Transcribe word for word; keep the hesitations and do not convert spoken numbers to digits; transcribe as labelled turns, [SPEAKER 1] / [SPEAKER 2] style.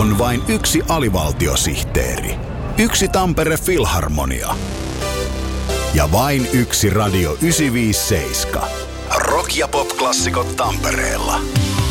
[SPEAKER 1] on vain yksi alivaltiosihteeri, yksi Tampere Filharmonia ja vain yksi Radio yhdeksänsataaviisikymmentäseitsemän. Rock- ja pop-klassikot Tampereella.